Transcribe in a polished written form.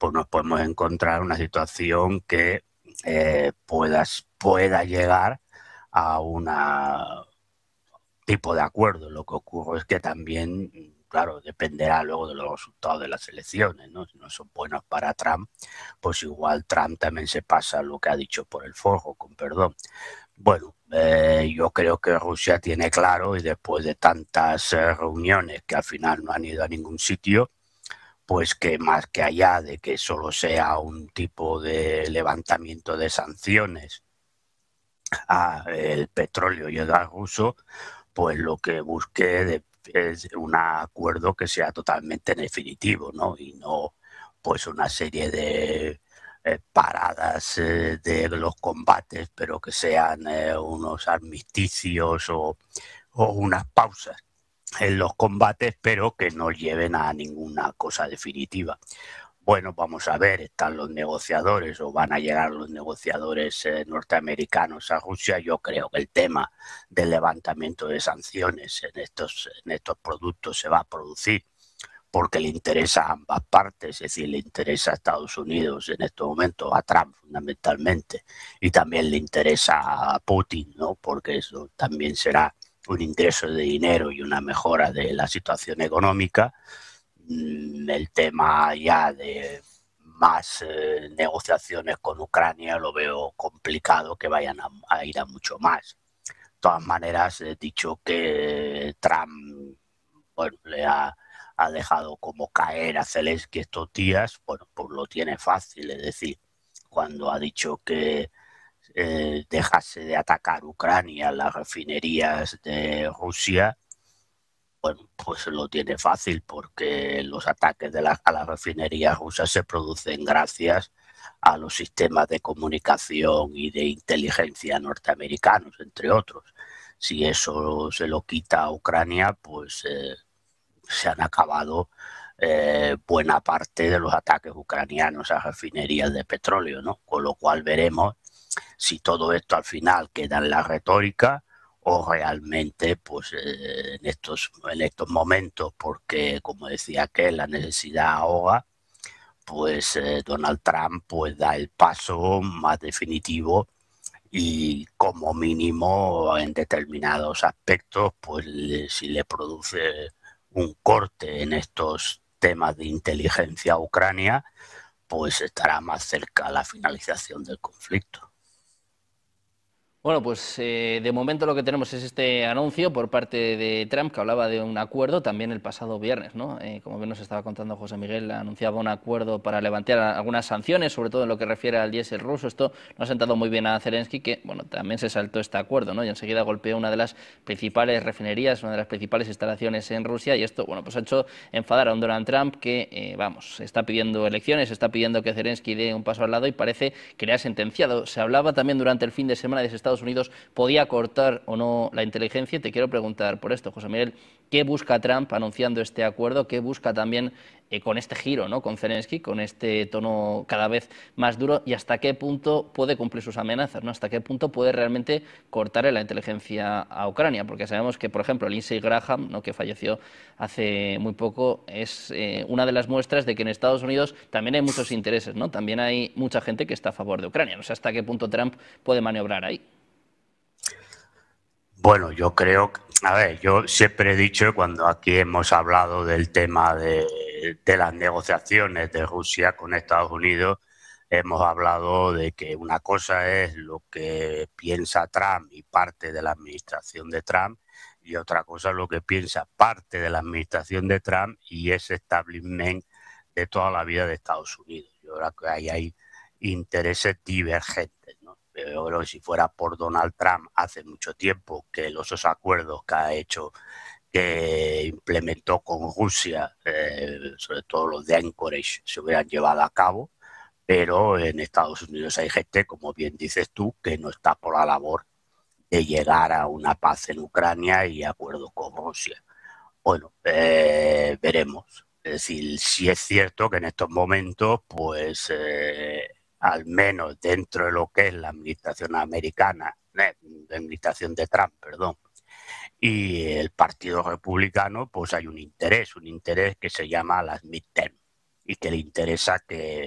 pues nos podemos encontrar una situación que pueda llegar a una tipo de acuerdo. Lo que ocurre es que también, claro, dependerá luego de los resultados de las elecciones, ¿no? Si no son buenos para Trump, pues igual Trump también se pasa lo que ha dicho por el forro, con perdón. Bueno, yo creo que Rusia tiene claro, y después de tantas reuniones que al final no han ido a ningún sitio, pues que más que allá de que solo sea un tipo de levantamiento de sanciones al petróleo y el gas ruso, pues lo que busque es un acuerdo que sea totalmente definitivo, ¿no? Y no pues una serie de paradas de los combates, pero que sean unos armisticios o unas pausas en los combates, pero que no lleven a ninguna cosa definitiva. Bueno, vamos a ver, están los negociadores o van a llegar los negociadores norteamericanos a Rusia. Yo creo que el tema del levantamiento de sanciones en estos productos se va a producir porque le interesa a ambas partes, es decir, le interesa a Estados Unidos en estos momentos, a Trump fundamentalmente, y también le interesa a Putin, ¿no? Porque eso también será un ingreso de dinero y una mejora de la situación económica. El tema ya de más negociaciones con Ucrania lo veo complicado que vayan a ir a mucho más. De todas maneras, he dicho que Trump, bueno, ha dejado como caer a Zelensky estos días. Bueno, pues lo tiene fácil, es decir, cuando ha dicho que dejase de atacar Ucrania, las refinerías de Rusia, bueno, pues lo tiene fácil porque los ataques a las refinerías rusas se producen gracias a los sistemas de comunicación y de inteligencia norteamericanos, entre otros. Si eso se lo quita a Ucrania, pues se han acabado buena parte de los ataques ucranianos a refinerías de petróleo, ¿no? Con lo cual veremos si todo esto al final queda en la retórica o realmente pues en estos momentos, porque como decía que la necesidad ahoga, pues Donald Trump pues da el paso más definitivo y como mínimo en determinados aspectos pues si le produce un corte en estos temas de inteligencia a Ucrania, pues estará más cerca la finalización del conflicto. Bueno, pues de momento lo que tenemos es este anuncio por parte de Trump que hablaba de un acuerdo también el pasado viernes, ¿no? Como bien nos estaba contando José Miguel, anunciaba un acuerdo para levantar algunas sanciones, sobre todo en lo que refiere al diésel ruso. Esto no ha sentado muy bien a Zelensky, que bueno, también se saltó este acuerdo, ¿no? Y enseguida golpeó una de las principales refinerías, una de las principales instalaciones en Rusia, y esto, bueno, pues ha hecho enfadar a un Donald Trump que, vamos, está pidiendo elecciones, está pidiendo que Zelensky dé un paso al lado y parece que le ha sentenciado. Se hablaba también durante el fin de semana de si Estados Unidos podía cortar o no la inteligencia. Y te quiero preguntar por esto, José Miguel, ¿qué busca Trump anunciando este acuerdo? ¿Qué busca también con este giro, ¿no? Con Zelensky, con este tono cada vez más duro? ¿Y hasta qué punto puede cumplir sus amenazas, ¿no? ¿Hasta qué punto puede realmente cortarle la inteligencia a Ucrania? Porque sabemos que, por ejemplo, Lindsey Graham, ¿no?, que falleció hace muy poco, es una de las muestras de que en Estados Unidos también hay muchos intereses, ¿no? También hay mucha gente que está a favor de Ucrania. No sé hasta qué punto Trump puede maniobrar ahí. Bueno, yo creo, a ver, yo siempre he dicho cuando aquí hemos hablado del tema de las negociaciones de Rusia con Estados Unidos, hemos hablado de que una cosa es lo que piensa Trump y parte de la administración de Trump, y otra cosa es lo que piensa parte de la administración de Trump y ese establishment de toda la vida de Estados Unidos. Yo creo que ahí hay intereses divergentes, ¿no? Yo creo que si fuera por Donald Trump hace mucho tiempo que los dos acuerdos que ha hecho, que implementó con Rusia, sobre todo los de Anchorage, se hubieran llevado a cabo, pero en Estados Unidos hay gente, como bien dices tú, que no está por la labor de llegar a una paz en Ucrania y acuerdo con Rusia. Bueno, veremos. Es decir, sí es cierto que en estos momentos, pues, al menos dentro de lo que es la administración americana, la administración de Trump, perdón, y el Partido Republicano, pues hay un interés que se llama las midterm y que le interesa que